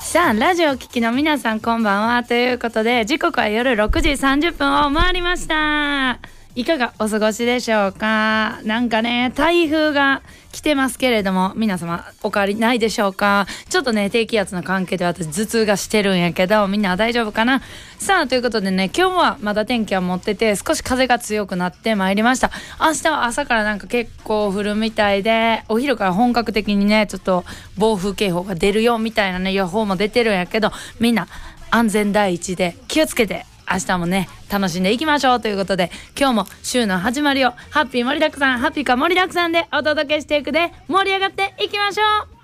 さあラジオを聴きの皆さんこんばんはということで、時刻は夜6時30分を回りました。いかがお過ごしでしょうか。なんかね、台風が来てますけれども、皆様お変わりないでしょうか。ちょっとね、低気圧の関係で私頭痛がしてるんやけど、みんな大丈夫かな。さあということでね、今日はまだ天気は持ってて、少し風が強くなってまいりました。明日は朝からなんか結構降るみたいで、お昼から本格的にね、ちょっと暴風警報が出るよみたいなね、予報も出てるんやけど、みんな安全第一で気をつけて明日もね楽しんでいきましょうということで、今日も週の始まりをハッピー盛りだくさん、ハッピーか盛りだくさんでお届けしていくで、盛り上がっていきましょう。